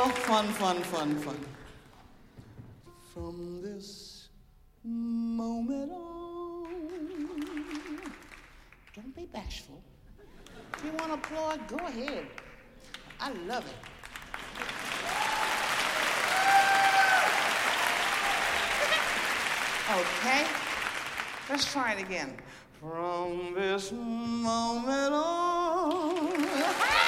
Fun, fun, fun, fun. From this moment on. Don't be bashful. If you want to applaud, go ahead. I love it. Okay, let's try it again. From this moment on.